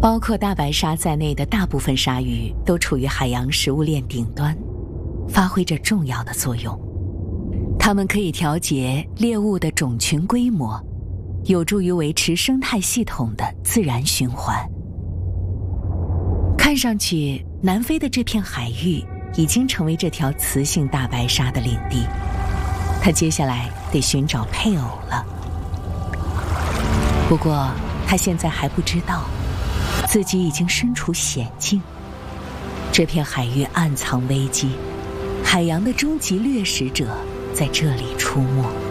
包括大白鲨在内的大部分鲨鱼都处于海洋食物链顶端，发挥着重要的作用。它们可以调节猎物的种群规模，有助于维持生态系统的自然循环。看上去，南非的这片海域已经成为这条雌性大白鲨的领地，它接下来得寻找配偶了。不过，它现在还不知道，自己已经身处险境。这片海域暗藏危机，海洋的终极掠食者在这里出没。